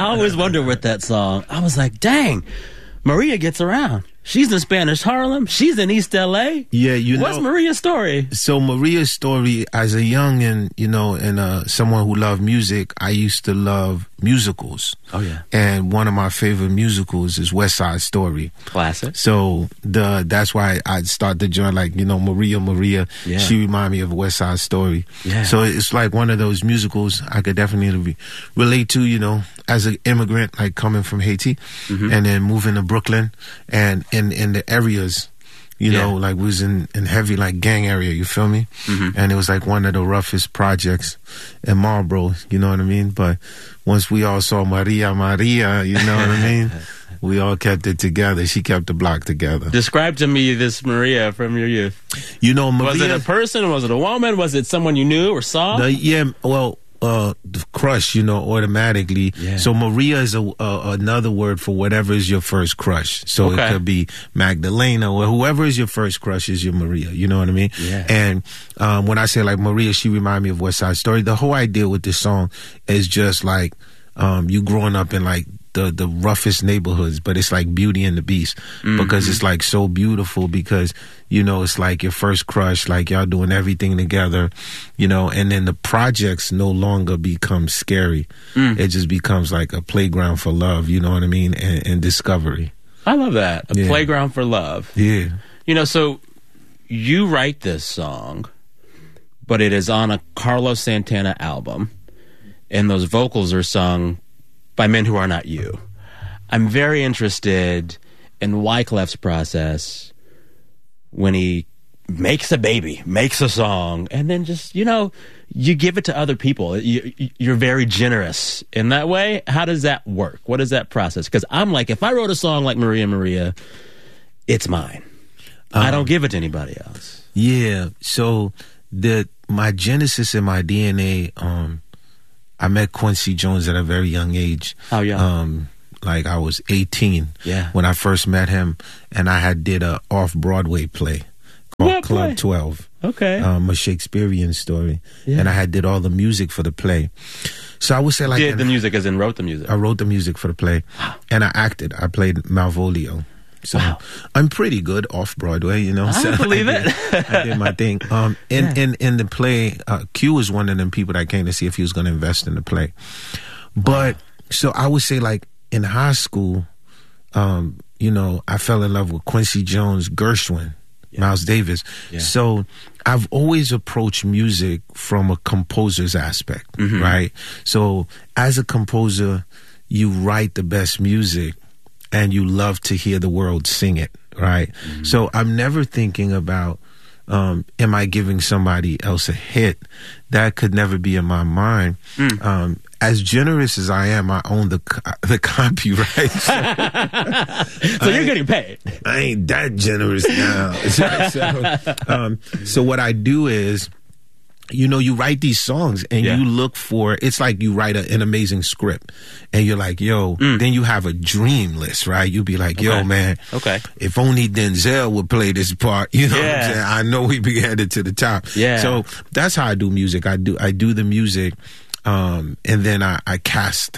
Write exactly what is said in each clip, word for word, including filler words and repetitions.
always wondered with that song. I was like, dang, Maria gets around. She's in Spanish Harlem. She's in East L A. Yeah, you know. What's Maria's story? So Maria's story, as a young and, you know, and uh, someone who loved music, I used to love musicals. Oh, yeah. And one of my favorite musicals is West Side Story. Classic. So the that's why I start to join, like, you know, Maria, Maria. Yeah. She reminded me of West Side Story. Yeah. So it's like one of those musicals I could definitely re- relate to, you know, as an immigrant, like coming from Haiti mm-hmm. and then moving to Brooklyn and in, in the areas, you yeah. know, like we was in, in heavy like gang area, you feel me? Mm-hmm. And it was like one of the roughest projects in Marlboro, you know what I mean? But once we all saw Maria, Maria, you know what I mean? We all kept it together. She kept the block together. Describe to me this Maria from your youth. You know, Maria... Was it a person? Was it a woman? Was it someone you knew or saw? The, yeah, well... Uh, the crush, you know, automatically. Yeah. So Maria is a, uh, another word for whatever is your first crush. So okay. It could be Magdalena or whoever is your first crush is your Maria. You know what I mean? Yeah. And um, when I say like Maria, she reminded me of West Side Story. The whole idea with this song is just like um, you growing up in like the the roughest neighborhoods, but it's like Beauty and the Beast mm-hmm. because it's like so beautiful because, you know, it's like your first crush, like y'all doing everything together, you know, and then the projects no longer become scary. Mm. It just becomes like a playground for love, you know what I mean, and, and discovery. I love that. A yeah. playground for love. Yeah. You know, so you write this song, but it is on a Carlos Santana album, and those vocals are sung by men who are not you. I'm very interested in Wyclef's process when he makes a baby, makes a song, and then just, you know, you give it to other people. You, you're very generous in that way. How does that work? What is that process? Because I'm like, if I wrote a song like Maria Maria, it's mine. Um, I don't give it to anybody else. Yeah. So the my genesis and my D N A, um, I met Quincy Jones at a very young age. How young? Um, like I was eighteen yeah. when I first met him, and I had did a off-Broadway play called what Club play? twelve. Okay. Um, a Shakespearean story. Yeah. And I had did all the music for the play. So I would say like... Did the music as in wrote the music? I wrote the music for the play. And I acted. I played Malvolio. So wow. I'm pretty good off Broadway, you know. I so believe I did, it. I did my thing. Um, in, yeah. in, in the play, uh, Q was one of them people that came to see if he was going to invest in the play. But, wow. so I would say like in high school, um, you know, I fell in love with Quincy Jones, Gershwin, yeah. Miles Davis. Yeah. So I've always approached music from a composer's aspect, mm-hmm. right? So as a composer, you write the best music and you love to hear the world sing it, right? Mm-hmm. So I'm never thinking about, um, am I giving somebody else a hit? That could never be in my mind. Mm. Um, as generous as I am, I own the the copyright. So, so you're getting paid. I ain't that generous now. so, um, so what I do is, you know, you write these songs and yeah. you look for, it's like you write a, an amazing script and you're like, yo, mm. then you have a dream list, right? You be like, yo, okay. man, okay. if only Denzel would play this part, you know yeah. what I'm saying? I know he'd be headed to the top. Yeah. So that's how I do music. I do, I do the music, um, and then I, I cast.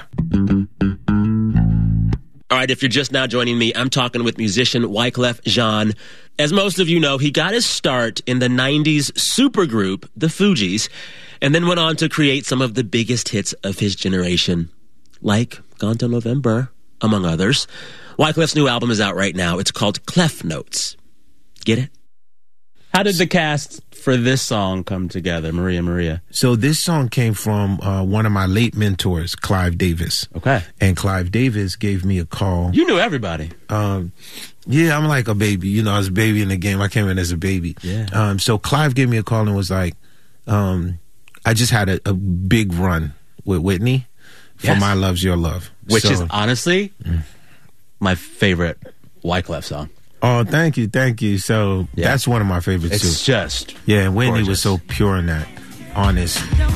All right, if you're just now joining me, I'm talking with musician Wyclef Jean. As most of you know, he got his start in the nineties supergroup, the Fugees, and then went on to create some of the biggest hits of his generation, like Gone Till November, among others. Wyclef's new album is out right now. It's called Clef Notes. Get it? How did the cast for this song come together, Maria Maria? So this song came from uh, one of my late mentors, Clive Davis. Okay. And Clive Davis gave me a call. You knew everybody. Um, yeah, I'm like a baby. You know, I was a baby in the game. I came in as a baby. Yeah. Um, so Clive gave me a call and was like, um, I just had a, a big run with Whitney for yes. My Love's Your Love. Which so, is honestly mm. my favorite Wyclef song. Oh, thank you, thank you. So yeah. that's one of my favorites it's too. It's just yeah. And Whitney gorgeous. was so pure in that, honest.